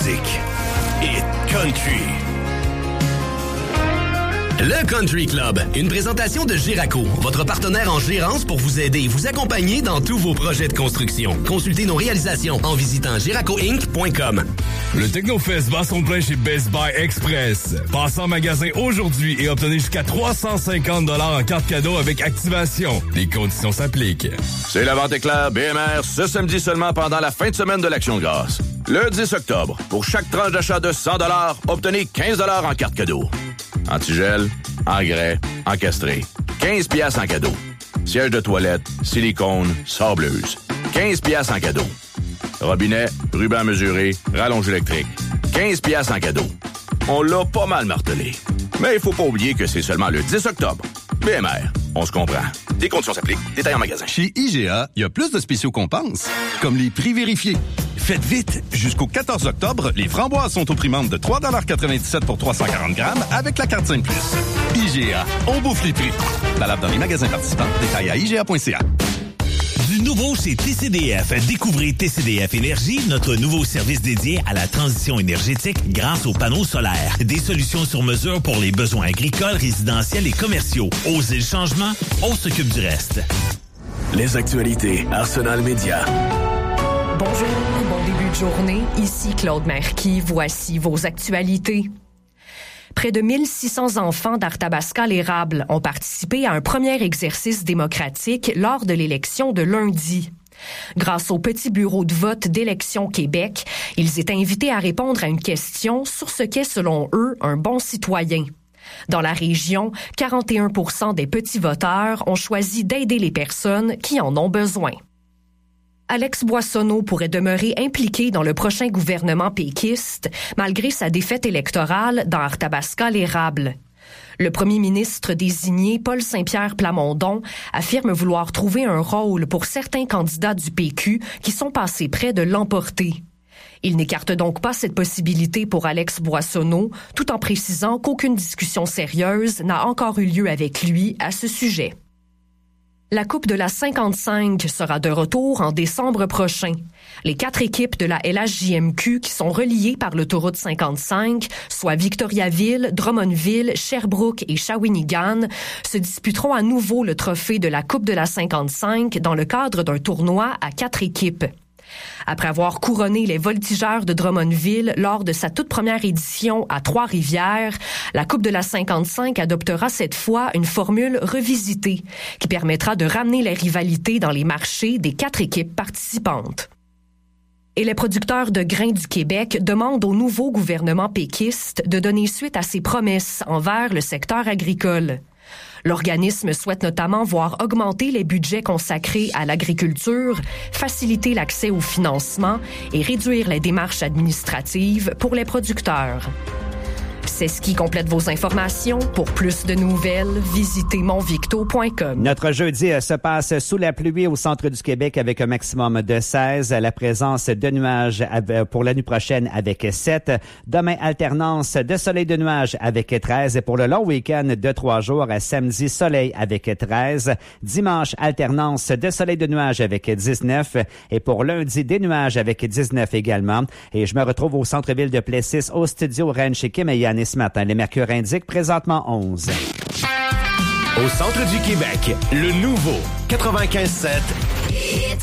Hit Country. Le Country Club, une présentation de Giraco, votre partenaire en gérance pour vous aider et vous accompagner dans tous vos projets de construction. Consultez nos réalisations en visitant giracoinc.com. Le Technofest bat son plein chez Best Buy Express. Passez en magasin aujourd'hui et obtenez jusqu'à 350 $ en carte cadeau avec activation. Les conditions s'appliquent. C'est la vente éclair BMR ce samedi seulement pendant la fin de semaine de l'Action de grâce. Le 10 octobre, pour chaque tranche d'achat de 100 $, obtenez 15 $ en carte cadeau. Antigel, engrais, encastré. 15 $ en cadeau. Siège de toilette, silicone, sableuse. 15 $ en cadeau. Robinet, ruban mesuré, rallonge électrique. 15 $ en cadeau. On l'a pas mal martelé. Mais il faut pas oublier que c'est seulement le 10 octobre. BMR, on se comprend. Des conditions s'appliquent. Détails en magasin. Chez IGA, il y a plus de spéciaux qu'on pense. Comme les prix vérifiés. Faites vite! Jusqu'au 14 octobre, les framboises sont au prix membre de 3,97 $ pour 340 grammes avec la carte 5+. IGA, on bouffe les prix. Valable dans les magasins participants. Détails à IGA.ca. Du nouveau chez TCDF. Découvrez TCDF Énergie, notre nouveau service dédié à la transition énergétique grâce aux panneaux solaires. Des solutions sur mesure pour les besoins agricoles, résidentiels et commerciaux. Osez le changement, on s'occupe du reste. Les actualités Arsenal Média. Bonjour, bon début de journée. Ici Claude Marquis. Voici vos actualités. Près de 1600 enfants d'Arthabasca-l'Érable ont participé à un premier exercice démocratique lors de l'élection de lundi. Grâce au petit bureau de vote d'Élections Québec, ils étaient invités à répondre à une question sur ce qu'est, selon eux, un bon citoyen. Dans la région, 41% des petits voteurs ont choisi d'aider les personnes qui en ont besoin. Alex Boissonneau pourrait demeurer impliqué dans le prochain gouvernement péquiste, malgré sa défaite électorale dans Arthabasca-l'Érable. Le premier ministre désigné, Paul Saint-Pierre Plamondon, affirme vouloir trouver un rôle pour certains candidats du PQ qui sont passés près de l'emporter. Il n'écarte donc pas cette possibilité pour Alex Boissonneau, tout en précisant qu'aucune discussion sérieuse n'a encore eu lieu avec lui à ce sujet. La Coupe de la 55 sera de retour en décembre prochain. Les 4 équipes de la LHJMQ qui sont reliées par l'autoroute 55, soit Victoriaville, Drummondville, Sherbrooke et Shawinigan, se disputeront à nouveau le trophée de la Coupe de la 55 dans le cadre d'un tournoi à 4 équipes. Après avoir couronné les Voltigeurs de Drummondville lors de sa toute première édition à Trois-Rivières, la Coupe de la 55 adoptera cette fois une formule revisitée qui permettra de ramener les rivalités dans les marchés des 4 équipes participantes. Et les producteurs de grains du Québec demandent au nouveau gouvernement péquiste de donner suite à ses promesses envers le secteur agricole. L'organisme souhaite notamment voir augmenter les budgets consacrés à l'agriculture, faciliter l'accès au financement et réduire les démarches administratives pour les producteurs. C'est ce qui complète vos informations. Pour plus de nouvelles, visitez monvicto.com. Notre jeudi se passe sous la pluie au centre du Québec avec un maximum de 16. La présence de nuages pour la nuit prochaine avec 7. Demain, alternance de soleil de nuages avec 13. Et pour le long week-end de 3 jours, samedi, soleil avec 13. Dimanche, alternance de soleil de nuages avec 19. Et pour lundi, des nuages avec 19 également. Et je me retrouve au centre-ville de Plessis, au studio Rennes chez Kim et Yannis ce matin. Les mercures indiquent présentement 11. Au centre du Québec, le nouveau 95.7